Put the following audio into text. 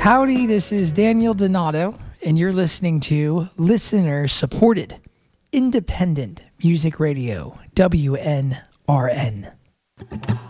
Howdy, this is Daniel Donato, and you're listening to listener-supported, independent music radio, WNRN.